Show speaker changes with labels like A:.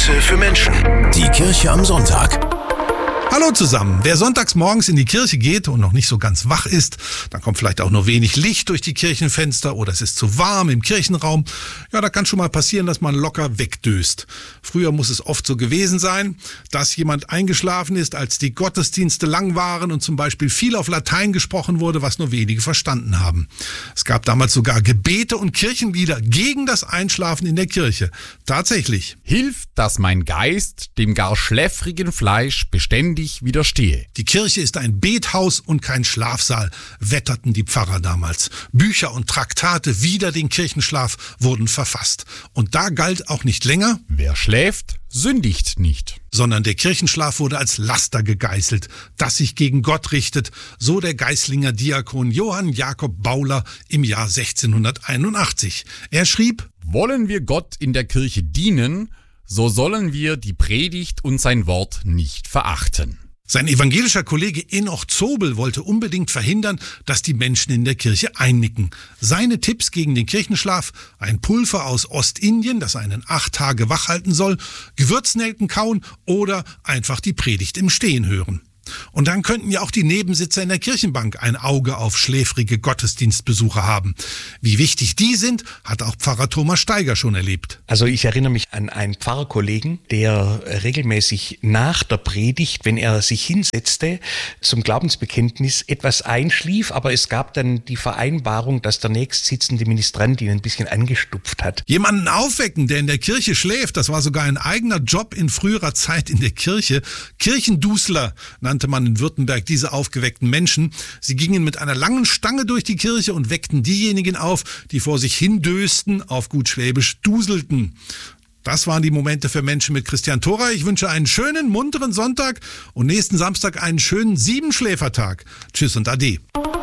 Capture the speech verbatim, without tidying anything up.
A: Messe für Menschen. Die Kirche am Sonntag.
B: Hallo zusammen. Wer sonntags morgens in die Kirche geht und noch nicht so ganz wach ist, dann kommt vielleicht auch nur wenig Licht durch die Kirchenfenster oder es ist zu warm im Kirchenraum. Ja, da kann schon mal passieren, dass man locker wegdöst. Früher muss es oft so gewesen sein, dass jemand eingeschlafen ist, als die Gottesdienste lang waren und zum Beispiel viel auf Latein gesprochen wurde, was nur wenige verstanden haben. Es gab damals sogar Gebete und Kirchenlieder gegen das Einschlafen in der Kirche. Tatsächlich.
C: Hilft, dass mein Geist dem gar schläfrigen Fleisch beständig widerstehe.
B: Die Kirche ist ein Bethaus und kein Schlafsaal, wetterten die Pfarrer damals. Bücher und Traktate wider den Kirchenschlaf wurden verfasst. Und da galt auch nicht länger:
C: Wer schläft, sündigt nicht.
B: Sondern der Kirchenschlaf wurde als Laster gegeißelt, das sich gegen Gott richtet, so der Geislinger Diakon Johann Jakob Bauler im Jahr sechzehnhunderteinundachtzig. Er schrieb:
C: Wollen wir Gott in der Kirche dienen, so sollen wir die Predigt und sein Wort nicht verachten.
B: Sein evangelischer Kollege Enoch Zobel wollte unbedingt verhindern, dass die Menschen in der Kirche einnicken. Seine Tipps gegen den Kirchenschlaf: ein Pulver aus Ostindien, das einen acht Tage wach halten soll, Gewürznelken kauen oder einfach die Predigt im Stehen hören. Und dann könnten ja auch die Nebensitzer in der Kirchenbank ein Auge auf schläfrige Gottesdienstbesucher haben. Wie wichtig die sind, hat auch Pfarrer Thomas Steiger schon erlebt.
D: Also ich erinnere mich an einen Pfarrerkollegen, der regelmäßig nach der Predigt, wenn er sich hinsetzte zum Glaubensbekenntnis, etwas einschlief, aber es gab dann die Vereinbarung, dass der nächstsitzende Ministrant ihn ein bisschen angestupft hat.
B: Jemanden aufwecken, der in der Kirche schläft, das war sogar ein eigener Job in früherer Zeit in der Kirche. Kirchendusler nannte man in Württemberg diese aufgeweckten Menschen. Sie gingen mit einer langen Stange durch die Kirche und weckten diejenigen auf, die vor sich hindösten, auf gut Schwäbisch duselten. Das waren die Momente für Menschen mit Christian Thora. Ich wünsche einen schönen, munteren Sonntag und nächsten Samstag einen schönen Siebenschläfertag. Tschüss und Ade.